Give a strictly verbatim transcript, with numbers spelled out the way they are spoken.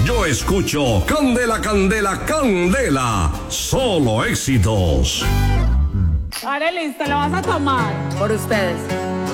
yo escucho Candela, Candela, Candela. Solo éxitos. Arelis, ¿te lo vas a tomar? Por ustedes.